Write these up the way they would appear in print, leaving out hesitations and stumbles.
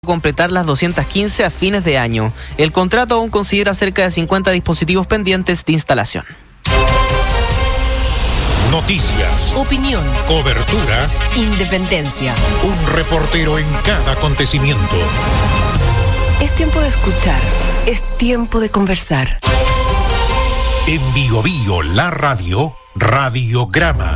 completar las 215 a fines de año. El contrato aún considera cerca de 50 dispositivos pendientes de instalación. Noticias, opinión, cobertura, independencia. Un reportero en cada acontecimiento. Es tiempo de escuchar, es tiempo de conversar. En Bio Bio, la radio, Radiograma.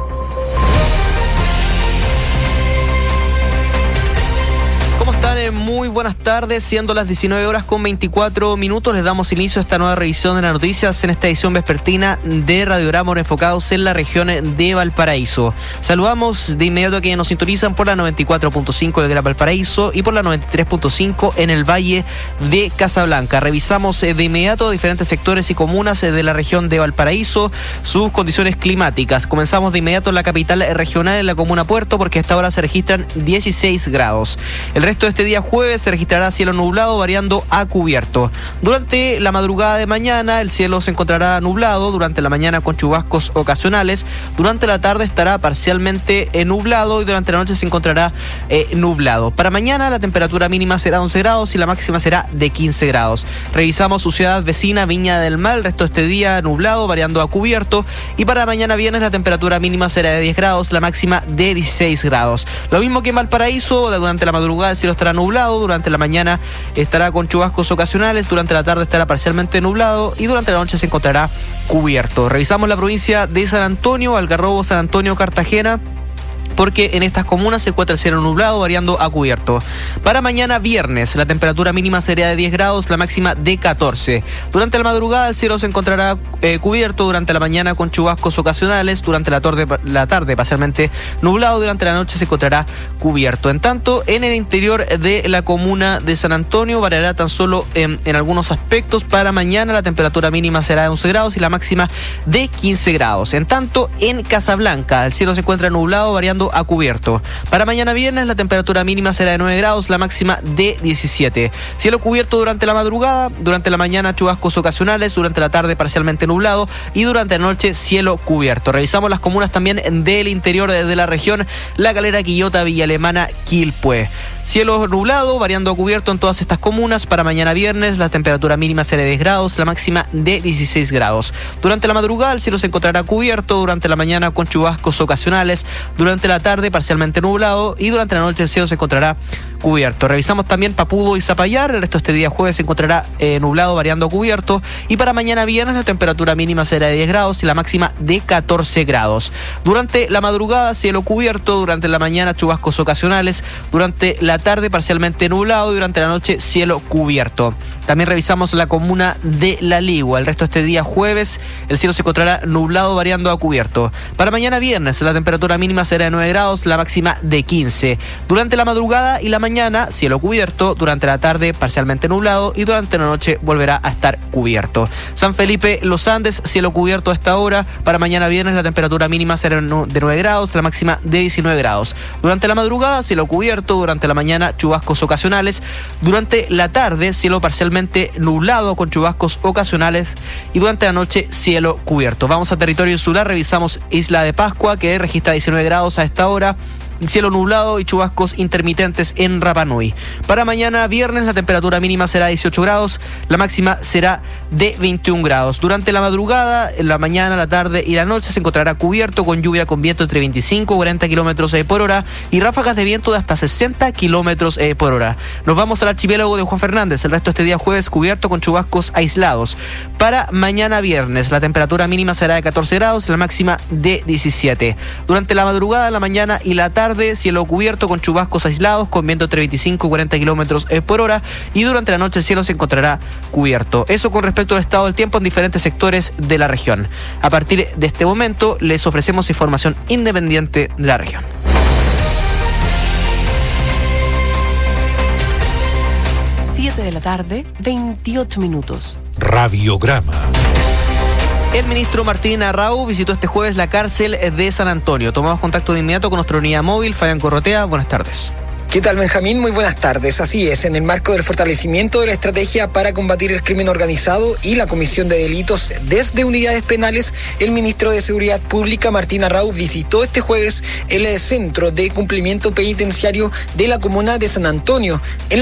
¿Cómo están? Muy buenas tardes, siendo las 19 horas con 24 minutos, les damos inicio a esta nueva revisión de las noticias en esta edición vespertina de Radiograma, enfocados en la región de Valparaíso. Saludamos de inmediato a quienes nos sintonizan por la 94.5 del Gran Valparaíso y por la 93.5 en el Valle de Casablanca. Revisamos de inmediato diferentes sectores y comunas de la región de Valparaíso, sus condiciones climáticas. Comenzamos de inmediato en la capital regional, en la comuna Puerto, porque a esta hora se registran 16 grados. El resto de este día jueves se registrará cielo nublado variando a cubierto. Durante la madrugada de mañana el cielo se encontrará nublado, durante la mañana con chubascos ocasionales, durante la tarde estará parcialmente nublado y durante la noche se encontrará nublado. Para mañana la temperatura mínima será 11 grados y la máxima será de 15 grados. Revisamos su ciudad vecina Viña del Mar, el resto de este día nublado variando a cubierto, y para mañana viernes la temperatura mínima será de 10 grados, la máxima de 16 grados. Lo mismo que en Valparaíso, durante la madrugada el cielo estará nublado, durante la mañana estará con chubascos ocasionales, durante la tarde estará parcialmente nublado y durante la noche se encontrará cubierto. Revisamos la provincia de San Antonio, Algarrobo, San Antonio, Cartagena, porque en estas comunas se encuentra el cielo nublado variando a cubierto. Para mañana viernes la temperatura mínima sería de 10 grados, la máxima de 14. Durante la madrugada el cielo se encontrará cubierto, durante la mañana con chubascos ocasionales, durante la tarde parcialmente nublado, durante la noche se encontrará cubierto. En tanto, en el interior de la comuna de San Antonio variará tan solo en algunos aspectos. Para mañana la temperatura mínima será de 11 grados y la máxima de 15 grados. En tanto, en Casablanca el cielo se encuentra nublado variando a cubierto. Para mañana viernes la temperatura mínima será de 9 grados, la máxima de 17. Cielo cubierto durante la madrugada, durante la mañana chubascos ocasionales, durante la tarde parcialmente nublado y durante la noche cielo cubierto. Revisamos las comunas también del interior de la región: La Calera, Quillota, Villa Alemana, Quilpué. Cielo nublado variando a cubierto en todas estas comunas. Para mañana viernes la temperatura mínima será de 10 grados, la máxima de 16 grados. Durante la madrugada el cielo se encontrará cubierto, durante la mañana con chubascos ocasionales, durante la tarde parcialmente nublado y durante la noche el cielo se encontrará cubierto. Revisamos también Papudo y Zapallar, el resto de este día jueves se encontrará nublado variando a cubierto, y para mañana viernes la temperatura mínima será de 10 grados y la máxima de 14 grados. Durante la madrugada cielo cubierto, durante la mañana chubascos ocasionales, durante la tarde parcialmente nublado y durante la noche cielo cubierto. También revisamos la comuna de La Ligua, el resto de este día jueves el cielo se encontrará nublado variando a cubierto. Para mañana viernes la temperatura mínima será de 9 grados, la máxima de 15. Durante la madrugada y la mañana cielo cubierto, durante la tarde parcialmente nublado y durante la noche volverá a estar cubierto. San Felipe Los Andes, cielo cubierto a esta hora. Para mañana viernes la temperatura mínima será de 9 grados, la máxima de 19 grados. Durante la madrugada cielo cubierto, durante la mañana chubascos ocasionales, durante la tarde cielo parcialmente nublado con chubascos ocasionales y durante la noche cielo cubierto. Vamos a territorio insular, revisamos Isla de Pascua, que registra 19 grados a esta hora, cielo nublado y chubascos intermitentes en Rapa Nui. Para mañana viernes la temperatura mínima será 18 grados, la máxima será de 21 grados. Durante la madrugada, en la mañana, la tarde y la noche se encontrará cubierto con lluvia con viento entre 25 y 40 kilómetros por hora y ráfagas de viento de hasta 60 kilómetros por hora. Nos vamos al archipiélago de Juan Fernández, el resto de este día jueves cubierto con chubascos aislados. Para mañana viernes la temperatura mínima será de 14 grados, la máxima de 17. Durante la madrugada, la mañana y la tarde cielo cubierto con chubascos aislados con viento entre 25 y 40 kilómetros por hora y durante la noche el cielo se encontrará cubierto. Eso con respecto al estado del tiempo en diferentes sectores de la región. A partir de este momento les ofrecemos información independiente de la región. De la tarde, 28 minutos. Radiograma. El ministro Martín Arrau visitó este jueves la cárcel de San Antonio. Tomamos contacto de inmediato con nuestra unidad móvil, Fabián Corrotea. Buenas tardes. ¿Qué tal, Benjamín? Muy buenas tardes. Así es, en el marco del fortalecimiento de la estrategia para combatir el crimen organizado y la comisión de delitos desde unidades penales, el ministro de Seguridad Pública, Martín Arrau, visitó este jueves el centro de cumplimiento penitenciario de la comuna de San Antonio, en